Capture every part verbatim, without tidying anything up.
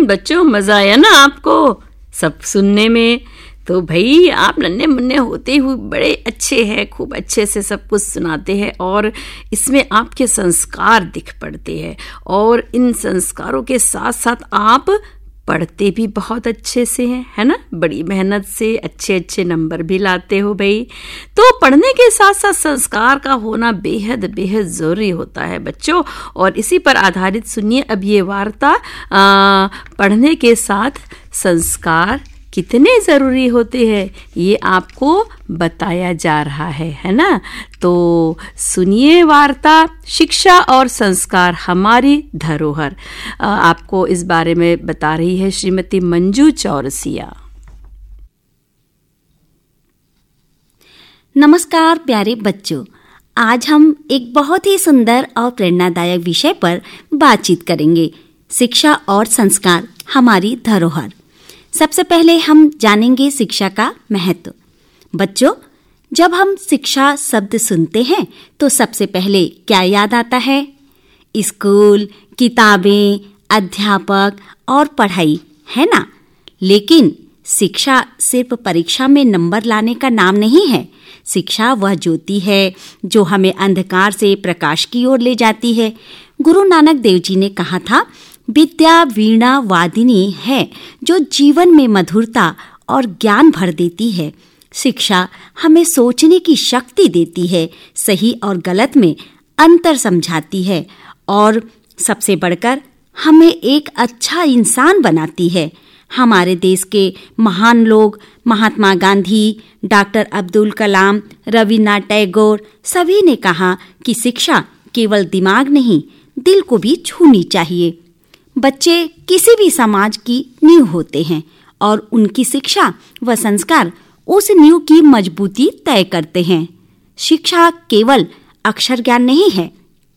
हम्म बच्चों, मजा आया ना आपको सब सुनने में? तो भाई आप नन्हे मुन्ने होते हुए बड़े अच्छे हैं, खूब अच्छे से सब कुछ सुनाते हैं और इसमें आपके संस्कार दिख पड़ते हैं और इन संस्कारों के साथ साथ आप पढ़ते भी बहुत अच्छे से हैं, है ना? बड़ी मेहनत से अच्छे अच्छे नंबर भी लाते हो भाई। तो पढ़ने के साथ साथ संस्कार का होना बेहद बेहद ज़रूरी होता है बच्चों। और इसी पर आधारित सुनिए अब ये वार्ता, आ, पढ़ने के साथ संस्कार कितने ज़रूरी होते हैं ये आपको बताया जा रहा है, है ना? तो सुनिए वार्ता, शिक्षा और संस्कार हमारी धरोहर। आपको इस बारे में बता रही है श्रीमती मंजू चौरसिया। नमस्कार प्यारे बच्चों, आज हम एक बहुत ही सुंदर और प्रेरणादायक विषय पर बातचीत करेंगे, शिक्षा और संस्कार हमारी धरोहर। सबसे पहले हम जानेंगे शिक्षा का महत्व। बच्चों, जब हम शिक्षा शब्द सुनते हैं तो सबसे पहले क्या याद आता है? स्कूल, किताबें, अध्यापक और पढ़ाई, है ना? लेकिन शिक्षा सिर्फ परीक्षा में नंबर लाने का नाम नहीं है। शिक्षा वह ज्योति है जो हमें अंधकार से प्रकाश की ओर ले जाती है। गुरु नानक देव जी ने कहा था, विद्या वीणा वादिनी है जो जीवन में मधुरता और ज्ञान भर देती है। शिक्षा हमें सोचने की शक्ति देती है, सही और गलत में अंतर समझाती है और सबसे बढ़कर हमें एक अच्छा इंसान बनाती है। हमारे देश के महान लोग महात्मा गांधी, डॉक्टर अब्दुल कलाम, रविन्द्रनाथ टैगोर सभी ने कहा कि शिक्षा केवल दिमाग नहीं, दिल को भी छूनी चाहिए। बच्चे किसी भी समाज की नींव होते हैं और उनकी शिक्षा व संस्कार उस नींव की मजबूती तय करते हैं। शिक्षा केवल अक्षर ज्ञान नहीं है,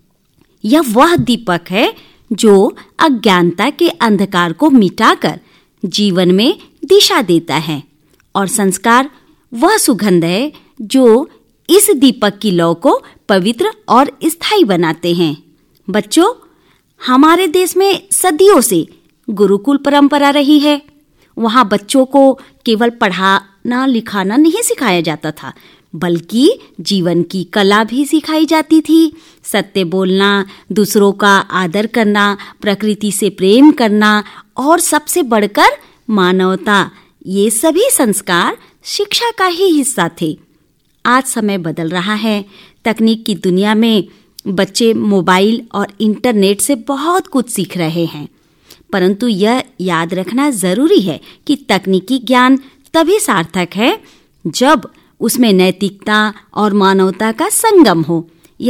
यह वह दीपक है जो अज्ञानता के अंधकार को मिटाकर जीवन में दिशा देता है और संस्कार वह सुगंध है जो इस दीपक की लौ को पवित्र और स्थायी बनाते हैं। बच्चों, हमारे देश में सदियों से गुरुकुल परंपरा रही है। वहाँ बच्चों को केवल पढ़ाना लिखाना नहीं सिखाया जाता था, बल्कि जीवन की कला भी सिखाई जाती थी। सत्य बोलना, दूसरों का आदर करना, प्रकृति से प्रेम करना और सबसे बढ़कर मानवता, ये सभी संस्कार शिक्षा का ही हिस्सा थे। आज समय बदल रहा है। तकनीक की दुनिया में बच्चे मोबाइल और इंटरनेट से बहुत कुछ सीख रहे हैं, परंतु यह याद रखना जरूरी है कि तकनीकी ज्ञान तभी सार्थक है जब उसमें नैतिकता और मानवता का संगम हो।